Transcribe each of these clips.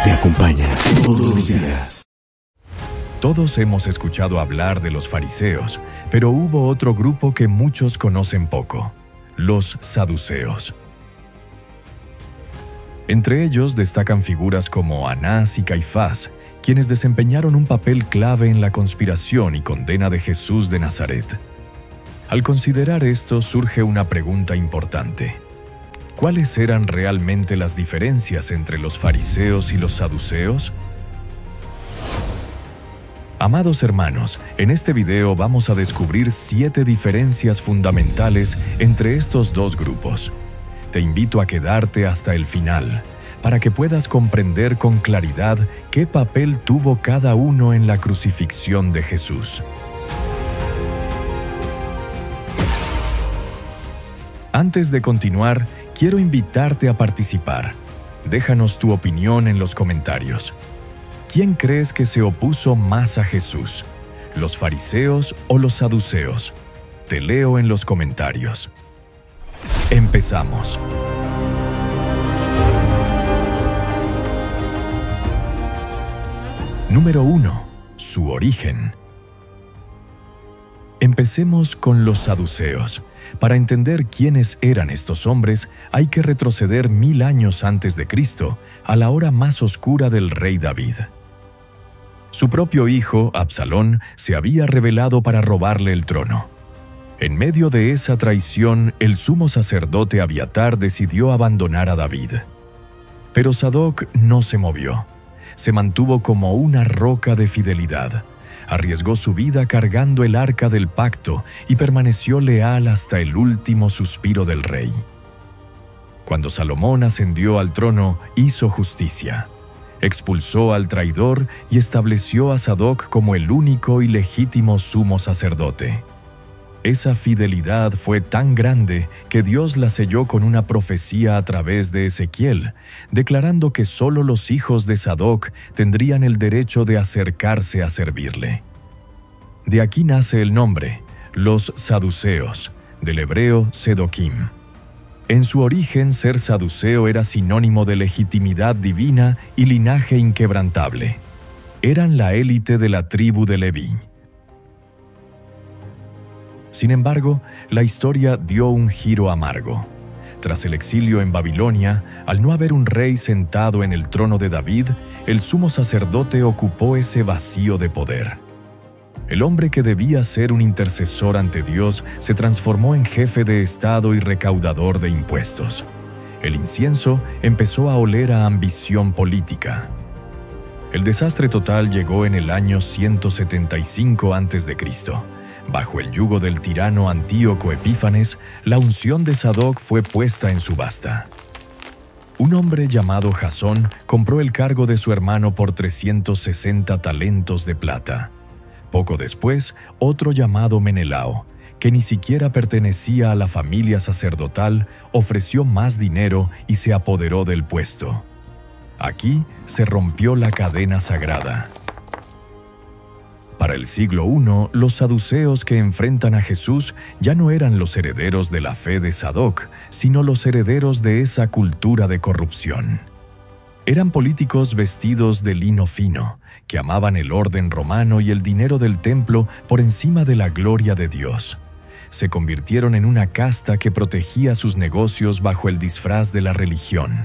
te acompaña todos los días. Todos hemos escuchado hablar de los fariseos, pero hubo otro grupo que muchos conocen poco: los saduceos. Entre ellos destacan figuras como Anás y Caifás, quienes desempeñaron un papel clave en la conspiración y condena de Jesús de Nazaret. Al considerar esto, surge una pregunta importante: ¿cuáles eran realmente las diferencias entre los fariseos y los saduceos? Amados hermanos, en este video vamos a descubrir 7 diferencias fundamentales entre estos dos grupos. Te invito a quedarte hasta el final, para que puedas comprender con claridad qué papel tuvo cada uno en la crucifixión de Jesús. Antes de continuar, quiero invitarte a participar. Déjanos tu opinión en los comentarios. ¿Quién crees que se opuso más a Jesús? ¿Los fariseos o los saduceos? Te leo en los comentarios. Empezamos. Número 1. Su origen. Empecemos con los saduceos. Para entender quiénes eran estos hombres, hay que retroceder 1000 años antes de Cristo, a la hora más oscura del rey David. Su propio hijo, Absalón, se había rebelado para robarle el trono. En medio de esa traición, el sumo sacerdote Abiatar decidió abandonar a David. Pero Sadoc no se movió. Se mantuvo como una roca de fidelidad. Arriesgó su vida cargando el arca del pacto y permaneció leal hasta el último suspiro del rey. Cuando Salomón ascendió al trono, hizo justicia. Expulsó al traidor y estableció a Sadoc como el único y legítimo sumo sacerdote. Esa fidelidad fue tan grande que Dios la selló con una profecía a través de Ezequiel, declarando que solo los hijos de Sadoc tendrían el derecho de acercarse a servirle. De aquí nace el nombre, los saduceos, del hebreo sedoquim. En su origen, ser saduceo era sinónimo de legitimidad divina y linaje inquebrantable. Eran la élite de la tribu de Leví. Sin embargo, la historia dio un giro amargo. Tras el exilio en Babilonia, al no haber un rey sentado en el trono de David, el sumo sacerdote ocupó ese vacío de poder. El hombre que debía ser un intercesor ante Dios se transformó en jefe de estado y recaudador de impuestos. El incienso empezó a oler a ambición política. El desastre total llegó en el año 175 a.C. Bajo el yugo del tirano Antíoco Epífanes, la unción de Sadoc fue puesta en subasta. Un hombre llamado Jasón compró el cargo de su hermano por 360 talentos de plata. Poco después, otro llamado Menelao, que ni siquiera pertenecía a la familia sacerdotal, ofreció más dinero y se apoderó del puesto. Aquí se rompió la cadena sagrada. Para el siglo I, los saduceos que enfrentan a Jesús ya no eran los herederos de la fe de Sadoc, sino los herederos de esa cultura de corrupción. Eran políticos vestidos de lino fino, que amaban el orden romano y el dinero del templo por encima de la gloria de Dios. Se convirtieron en una casta que protegía sus negocios bajo el disfraz de la religión.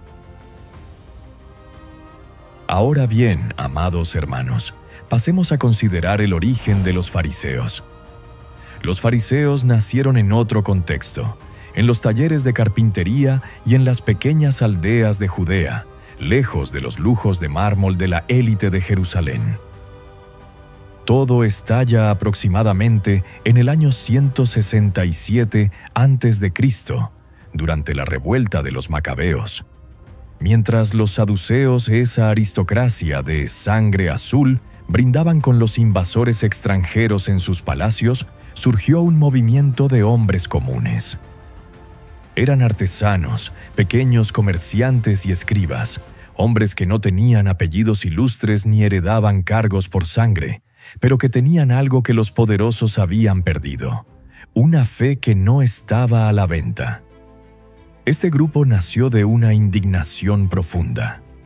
Ahora bien, amados hermanos, pasemos a considerar el origen de los fariseos. Los fariseos nacieron en otro contexto, en los talleres de carpintería y en las pequeñas aldeas de Judea, lejos de los lujos de mármol de la élite de Jerusalén. Todo estalla aproximadamente en el año 167 a.C., durante la revuelta de los macabeos. Mientras los saduceos, esa aristocracia de sangre azul, brindaban con los invasores extranjeros en sus palacios, surgió un movimiento de hombres comunes. Eran artesanos, pequeños comerciantes y escribas, hombres que no tenían apellidos ilustres ni heredaban cargos por sangre, pero que tenían algo que los poderosos habían perdido: una fe que no estaba a la venta. Este grupo nació de una indignación profunda.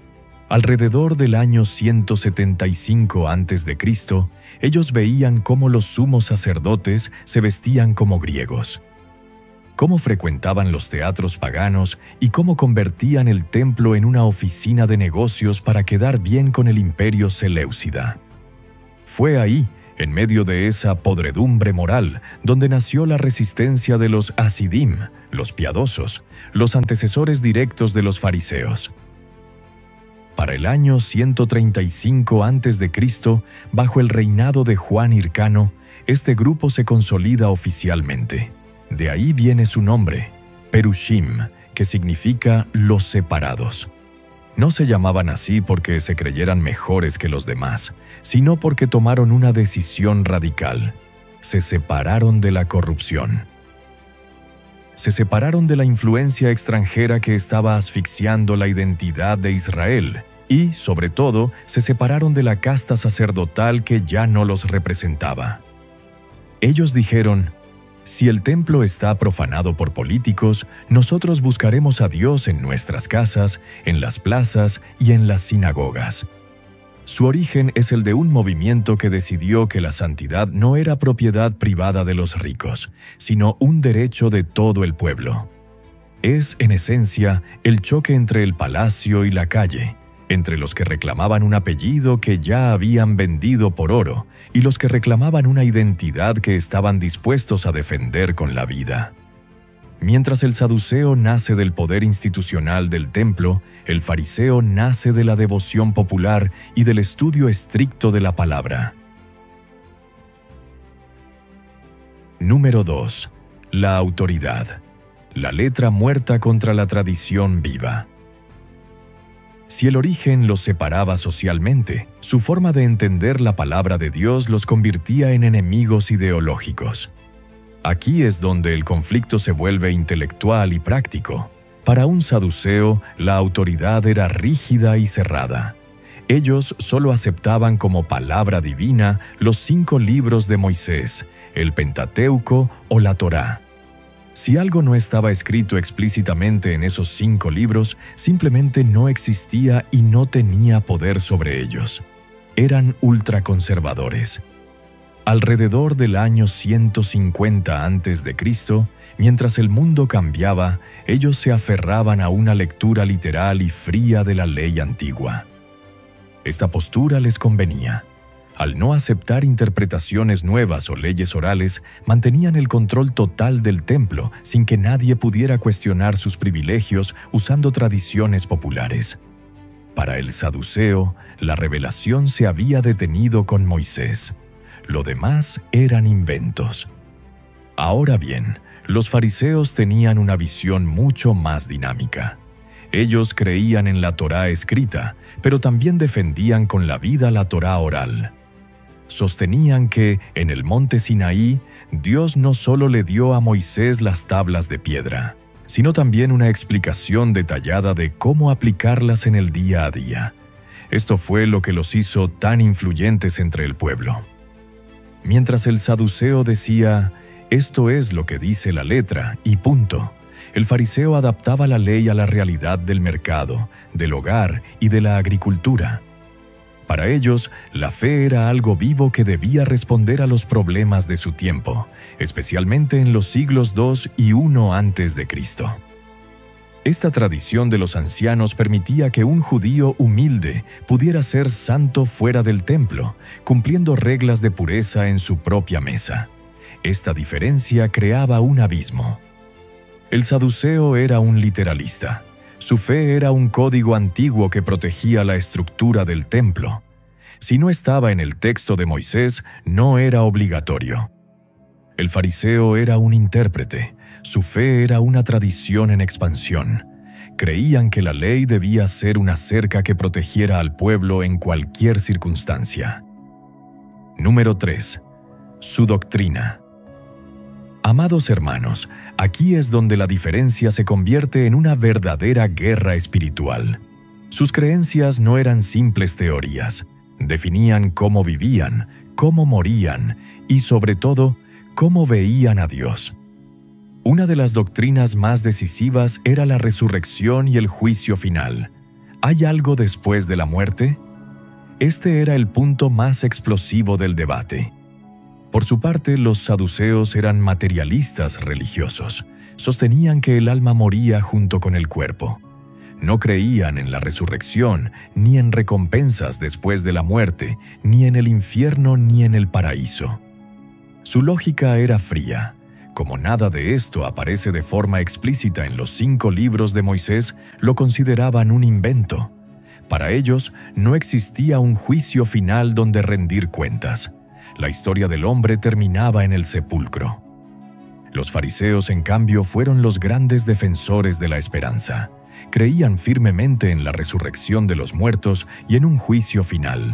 Alrededor del año 175 a.C., ellos veían cómo los sumos sacerdotes se vestían como griegos, cómo frecuentaban los teatros paganos y cómo convertían el templo en una oficina de negocios para quedar bien con el imperio seleucida. Fue ahí, en medio de esa podredumbre moral, donde nació la resistencia de los hasidim, los piadosos, los antecesores directos de los fariseos. Para el año 135 a.C., bajo el reinado de Juan Hircano, este grupo se consolida oficialmente. De ahí viene su nombre, Perushim, que significa los separados. No se llamaban así porque se creyeran mejores que los demás, sino porque tomaron una decisión radical. Se separaron de la corrupción. Se separaron de la influencia extranjera que estaba asfixiando la identidad de Israel y, sobre todo, se separaron de la casta sacerdotal que ya no los representaba. Ellos dijeron: si el templo está profanado por políticos, nosotros buscaremos a Dios en nuestras casas, en las plazas y en las sinagogas. Su origen es el de un movimiento que decidió que la santidad no era propiedad privada de los ricos, sino un derecho de todo el pueblo. Es, en esencia, el choque entre el palacio y la calle, entre los que reclamaban un apellido que ya habían vendido por oro y los que reclamaban una identidad que estaban dispuestos a defender con la vida. Mientras el saduceo nace del poder institucional del templo, el fariseo nace de la devoción popular y del estudio estricto de la palabra. Número 2. La autoridad. La letra muerta contra la tradición viva. Si el origen los separaba socialmente, su forma de entender la palabra de Dios los convertía en enemigos ideológicos. Aquí es donde el conflicto se vuelve intelectual y práctico. Para un saduceo, la autoridad era rígida y cerrada. Ellos solo aceptaban como palabra divina los 5 libros de Moisés, el Pentateuco o la Torá. Si algo no estaba escrito explícitamente en esos 5 libros, simplemente no existía y no tenía poder sobre ellos. Eran ultraconservadores. Alrededor del año 150 a.C., mientras el mundo cambiaba, ellos se aferraban a una lectura literal y fría de la ley antigua. Esta postura les convenía. Al no aceptar interpretaciones nuevas o leyes orales, mantenían el control total del templo sin que nadie pudiera cuestionar sus privilegios usando tradiciones populares. Para el saduceo, la revelación se había detenido con Moisés. Lo demás eran inventos. Ahora bien, los fariseos tenían una visión mucho más dinámica. Ellos creían en la Torá escrita, pero también defendían con la vida la Torá oral. Sostenían que, en el monte Sinaí, Dios no solo le dio a Moisés las tablas de piedra, sino también una explicación detallada de cómo aplicarlas en el día a día. Esto fue lo que los hizo tan influyentes entre el pueblo. Mientras el saduceo decía, esto es lo que dice la letra, y punto, el fariseo adaptaba la ley a la realidad del mercado, del hogar y de la agricultura. Para ellos, la fe era algo vivo que debía responder a los problemas de su tiempo, especialmente en los siglos II y I a.C. Esta tradición de los ancianos permitía que un judío humilde pudiera ser santo fuera del templo, cumpliendo reglas de pureza en su propia mesa. Esta diferencia creaba un abismo. El saduceo era un literalista. Su fe era un código antiguo que protegía la estructura del templo. Si no estaba en el texto de Moisés, no era obligatorio. El fariseo era un intérprete. Su fe era una tradición en expansión. Creían que la ley debía ser una cerca que protegiera al pueblo en cualquier circunstancia. Número 3. Su doctrina. Amados hermanos, aquí es donde la diferencia se convierte en una verdadera guerra espiritual. Sus creencias no eran simples teorías. Definían cómo vivían, cómo morían y, sobre todo, cómo veían a Dios. Una de las doctrinas más decisivas era la resurrección y el juicio final. ¿Hay algo después de la muerte? Este era el punto más explosivo del debate. Por su parte, los saduceos eran materialistas religiosos. Sostenían que el alma moría junto con el cuerpo. No creían en la resurrección, ni en recompensas después de la muerte, ni en el infierno ni en el paraíso. Su lógica era fría. Como nada de esto aparece de forma explícita en los 5 libros de Moisés, lo consideraban un invento. Para ellos, no existía un juicio final donde rendir cuentas. La historia del hombre terminaba en el sepulcro. Los fariseos, en cambio, fueron los grandes defensores de la esperanza. Creían firmemente en la resurrección de los muertos y en un juicio final.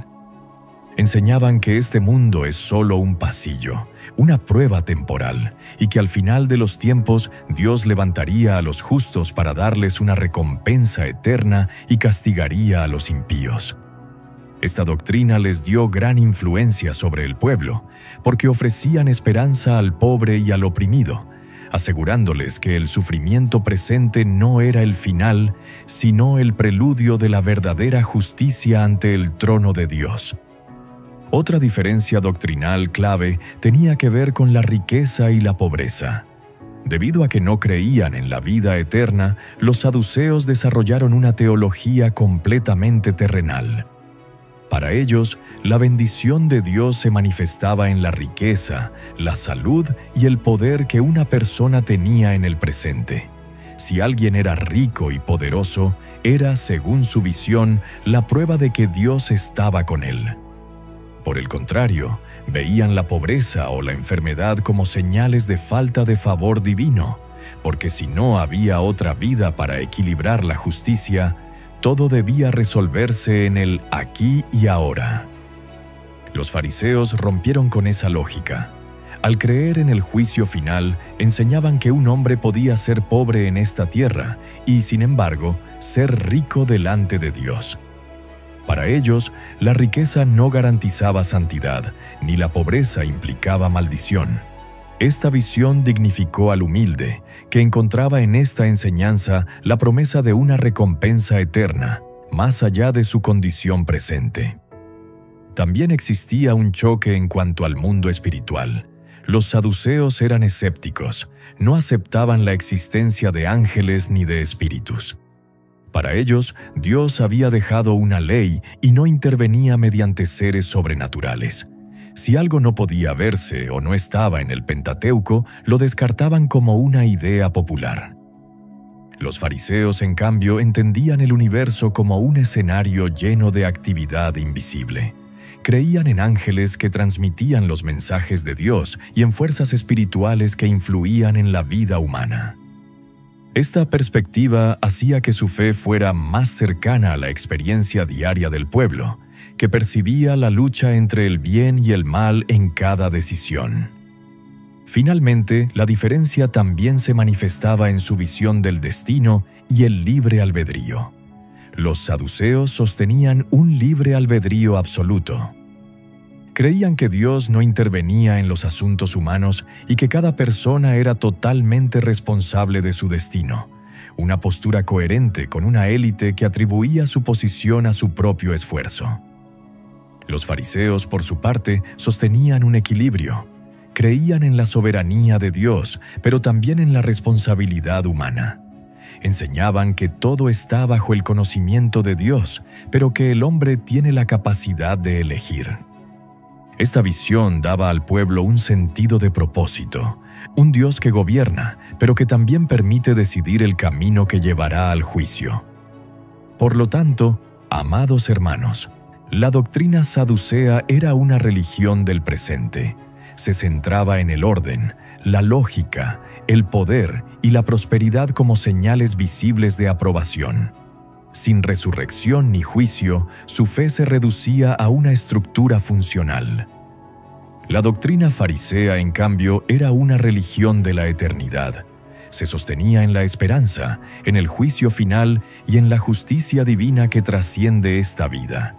Enseñaban que este mundo es solo un pasillo, una prueba temporal, y que al final de los tiempos Dios levantaría a los justos para darles una recompensa eterna y castigaría a los impíos. Esta doctrina les dio gran influencia sobre el pueblo, porque ofrecían esperanza al pobre y al oprimido, asegurándoles que el sufrimiento presente no era el final, sino el preludio de la verdadera justicia ante el trono de Dios. Otra diferencia doctrinal clave tenía que ver con la riqueza y la pobreza. Debido a que no creían en la vida eterna, los saduceos desarrollaron una teología completamente terrenal. Para ellos, la bendición de Dios se manifestaba en la riqueza, la salud y el poder que una persona tenía en el presente. Si alguien era rico y poderoso, era, según su visión, la prueba de que Dios estaba con él. Por el contrario, veían la pobreza o la enfermedad como señales de falta de favor divino, porque si no había otra vida para equilibrar la justicia, todo debía resolverse en el aquí y ahora. Los fariseos rompieron con esa lógica. Al creer en el juicio final, enseñaban que un hombre podía ser pobre en esta tierra y, sin embargo, ser rico delante de Dios. Para ellos, la riqueza no garantizaba santidad, ni la pobreza implicaba maldición. Esta visión dignificó al humilde, que encontraba en esta enseñanza la promesa de una recompensa eterna, más allá de su condición presente. También existía un choque en cuanto al mundo espiritual. Los saduceos eran escépticos, no aceptaban la existencia de ángeles ni de espíritus. Para ellos, Dios había dejado una ley y no intervenía mediante seres sobrenaturales. Si algo no podía verse o no estaba en el Pentateuco, lo descartaban como una idea popular. Los fariseos, en cambio, entendían el universo como un escenario lleno de actividad invisible. Creían en ángeles que transmitían los mensajes de Dios y en fuerzas espirituales que influían en la vida humana. Esta perspectiva hacía que su fe fuera más cercana a la experiencia diaria del pueblo, que percibía la lucha entre el bien y el mal en cada decisión. Finalmente, la diferencia también se manifestaba en su visión del destino y el libre albedrío. Los saduceos sostenían un libre albedrío absoluto. Creían que Dios no intervenía en los asuntos humanos y que cada persona era totalmente responsable de su destino, una postura coherente con una élite que atribuía su posición a su propio esfuerzo. Los fariseos, por su parte, sostenían un equilibrio. Creían en la soberanía de Dios, pero también en la responsabilidad humana. Enseñaban que todo está bajo el conocimiento de Dios, pero que el hombre tiene la capacidad de elegir. Esta visión daba al pueblo un sentido de propósito, un Dios que gobierna, pero que también permite decidir el camino que llevará al juicio. Por lo tanto, amados hermanos, la doctrina saducea era una religión del presente. Se centraba en el orden, la lógica, el poder y la prosperidad como señales visibles de aprobación. Sin resurrección ni juicio, su fe se reducía a una estructura funcional. La doctrina farisea, en cambio, era una religión de la eternidad. Se sostenía en la esperanza, en el juicio final y en la justicia divina que trasciende esta vida.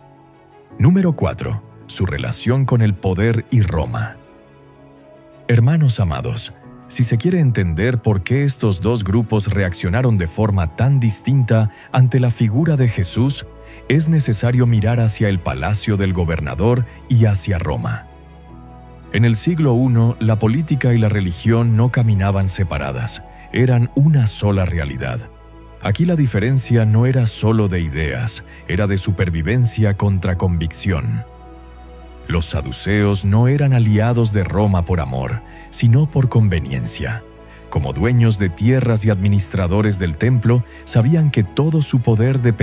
Número 4. Su relación con el poder y Roma. Hermanos amados, Si se quiere entender por qué estos dos grupos reaccionaron de forma tan distinta ante la figura de Jesús, es necesario mirar hacia el palacio del gobernador y hacia Roma. En el siglo I, la política y la religión no caminaban separadas, eran una sola realidad. Aquí la diferencia no era solo de ideas, era de supervivencia contra convicción. Los saduceos no eran aliados de Roma por amor, sino por conveniencia. Como dueños de tierras y administradores del templo, sabían que todo su poder dependía